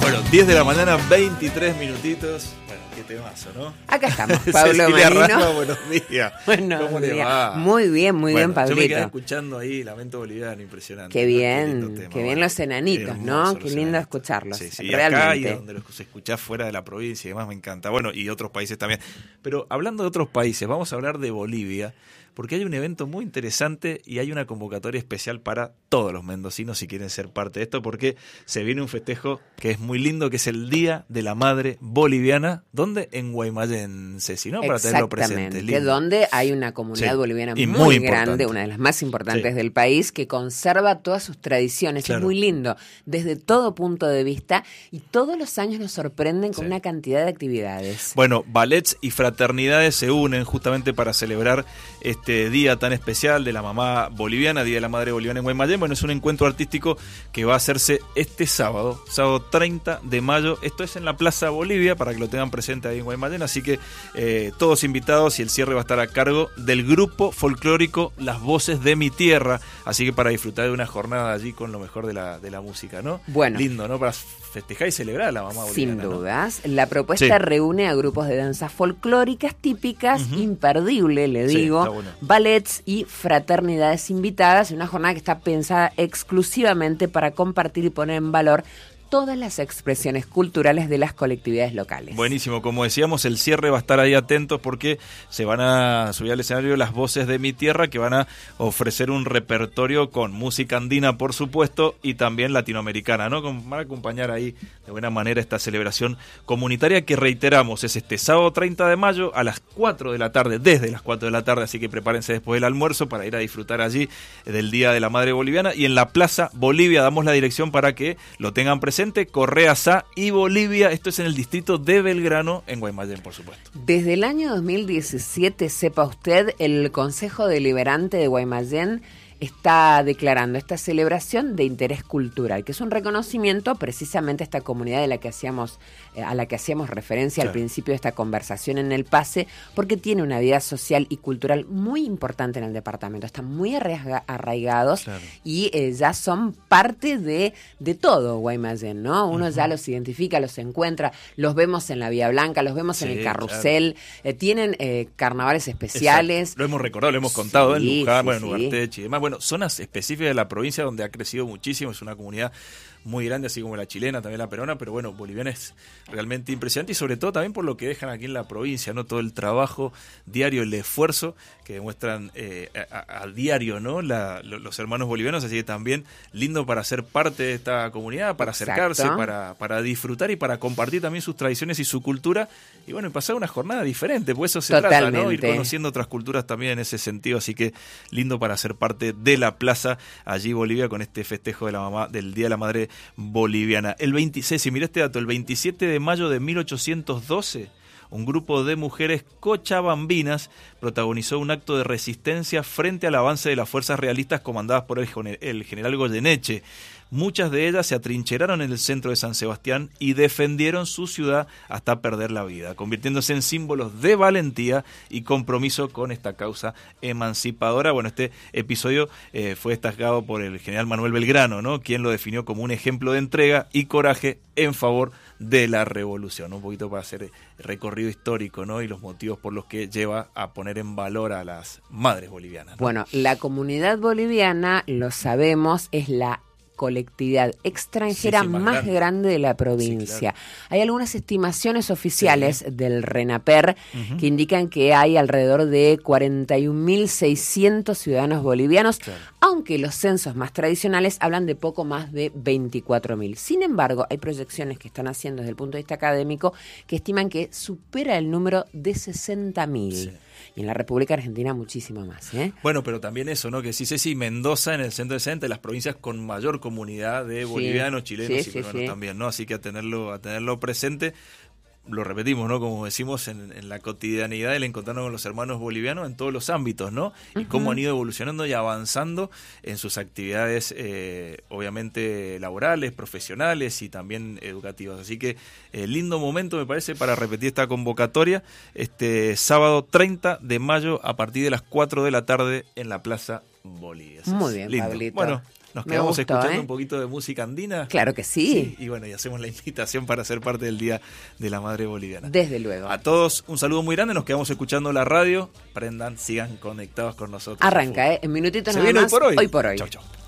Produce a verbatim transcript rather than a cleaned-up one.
Bueno, diez de la mañana, veintitrés minutitos. Bueno, qué temazo, ¿no? Acá estamos, Pablo Cecilia Marino. Rama, buenos días. Buenos ¿Cómo te días. va? Muy bien, muy Bueno, bien, Pablito. Yo me quedé escuchando ahí Lamento Boliviano, impresionante. Qué ¿no? bien, lindo tema, qué bien bueno. los enanitos, Hermoso, ¿no? los Qué lindo enanitos. escucharlos, Sí, sí, y realmente. acá y donde los escuchás fuera de la provincia y demás me encanta. Bueno, y otros países también. Pero hablando de otros países, vamos a hablar de Bolivia, porque hay un evento muy interesante y hay una convocatoria especial para todos los mendocinos si quieren ser parte de esto, porque se viene un festejo que es muy lindo, que es el Día de la Madre Boliviana, donde en Guaymallén, Ceci, ¿no? Para tenerlo presente. Exactamente, donde hay una comunidad Sí, boliviana y muy, muy grande, importante. una de las más importantes Sí. del país, que conserva todas sus tradiciones. Claro. Es muy lindo, desde todo punto de vista, y todos los años nos sorprenden con Sí. una cantidad de actividades. Bueno, ballets y fraternidades se unen justamente para celebrar este día tan especial de la mamá boliviana, Día de la Madre Boliviana en Guaymallén. Bueno, es un encuentro artístico que va a hacerse este sábado, sábado treinta de mayo. Esto es en la Plaza Bolivia, para que lo tengan presente ahí en Guaymallén. Así que eh, todos invitados, y el cierre va a estar a cargo del grupo folclórico Las Voces de Mi Tierra. Así que para disfrutar de una jornada allí con lo mejor de la, de la música, ¿no? Bueno. Lindo, ¿no? Para festejar y celebrar a la mamá boliviana. Sin ¿no? dudas. La propuesta Sí. reúne a grupos de danzas folclóricas típicas, Ujú. imperdible, le Sí, digo, está bueno. ballets y fraternidades invitadas, una jornada que está pensada exclusivamente para compartir y poner en valor todas las expresiones culturales de las colectividades locales. Buenísimo, como decíamos, el cierre va a estar ahí atentos porque se van a subir al escenario Las Voces de Mi Tierra, que van a ofrecer un repertorio con música andina, por supuesto, y también latinoamericana, ¿no? Con- Van a acompañar ahí de buena manera esta celebración comunitaria que, reiteramos, es este sábado treinta de mayo a las cuatro de la tarde, desde las cuatro de la tarde, así que prepárense después del almuerzo para ir a disfrutar allí del Día de la Madre Boliviana. Y en la Plaza Bolivia damos la dirección para que lo tengan presente, Correa Sá y Bolivia. Esto es en el distrito de Belgrano, en Guaymallén, por supuesto. Desde el año dos mil diecisiete, sepa usted, el Consejo Deliberante de Guaymallén está declarando esta celebración de interés cultural, que es un reconocimiento precisamente a esta comunidad de la que hacíamos, eh, a la que hacíamos referencia Claro. al principio de esta conversación en el pase, porque tiene una vida social y cultural muy importante en el departamento. Están muy arraiga- arraigados Claro. y eh, ya son parte de, de todo Guaymallén, ¿no? Uno Ujú. ya los identifica, los encuentra, los vemos en la Vía Blanca, los vemos en Sí, el carrusel, eh, tienen eh, carnavales especiales. Exacto. Lo hemos recordado, lo hemos contado Sí, en Luján, sí, bueno, en sí. Ugartech y demás. Bueno, zonas específicas de la provincia donde ha crecido muchísimo, es una comunidad muy grande, así como la chilena, también la peruana, pero bueno, boliviana es realmente impresionante, y sobre todo también por lo que dejan aquí en la provincia, ¿no? Todo el trabajo diario, el esfuerzo que demuestran eh, a, a- a diario, ¿no? La- lo- los hermanos bolivianos, así que también lindo para ser parte de esta comunidad, para acercarse, Exacto. para, para disfrutar y para compartir también sus tradiciones y su cultura, y bueno, y pasar una jornada diferente, pues eso se trata, ¿no? Ir Totalmente. conociendo otras culturas también en ese sentido, así que lindo para ser parte de la plaza allí Bolivia con este festejo de la mamá del Día de la Madre Boliviana. El veintiséis, si mirá este dato, el veintisiete de mayo de mil ochocientos doce, un grupo de mujeres cochabambinas protagonizó un acto de resistencia frente al avance de las fuerzas realistas comandadas por el, jone- el general Goyeneche. Muchas de ellas se atrincheraron en el centro de San Sebastián y defendieron su ciudad hasta perder la vida, convirtiéndose en símbolos de valentía y compromiso con esta causa emancipadora. Bueno, este episodio eh, fue destacado por el general Manuel Belgrano, ¿no? Quien lo definió como un ejemplo de entrega y coraje en favor de la revolución. Un poquito para hacer recorrido histórico, ¿no? Y los motivos por los que lleva a poner en valor a las madres bolivianas, ¿no? Bueno, la comunidad boliviana, lo sabemos, es la colectividad extranjera Sí, sí, más más grande. grande de la provincia. Sí, claro. Hay algunas estimaciones oficiales Sí. del RENAPER Ujú. que indican que hay alrededor de cuarenta y un mil seiscientos ciudadanos bolivianos, Claro. aunque los censos más tradicionales hablan de poco más de veinticuatro mil. Sin embargo, hay proyecciones que están haciendo desde el punto de vista académico que estiman que supera el número de sesenta mil. Sí. Y en la República Argentina muchísimo más, ¿eh? Bueno, pero también eso, ¿no? Que sí, Ceci, Mendoza en el centro de Santa, las provincias con mayor comunidad de Sí, bolivianos, chilenos sí, y sí, peruanos sí. también, ¿no? Así que a tenerlo, a tenerlo presente. Lo repetimos, ¿no? Como decimos en, en la cotidianidad, el encontrarnos con los hermanos bolivianos en todos los ámbitos, ¿no? Y cómo han ido evolucionando y avanzando en sus actividades, eh, obviamente laborales, profesionales y también educativas. Así que eh, lindo momento, me parece, para repetir esta convocatoria este sábado treinta de mayo a partir de las cuatro de la tarde en la Plaza Bolivia. Muy bien, Lindo. Pablito. Bueno, Nos Me quedamos gustó, escuchando ¿eh? un poquito de música andina. Claro que sí. sí. Y bueno, y hacemos la invitación para ser parte del Día de la Madre Boliviana. Desde luego. A todos un saludo muy grande, nos quedamos escuchando la radio. Prendan, sigan conectados con nosotros. Arranca, ¿eh? En minutitos Se nada viene hoy más. por hoy. Hoy por hoy. Chau, chau.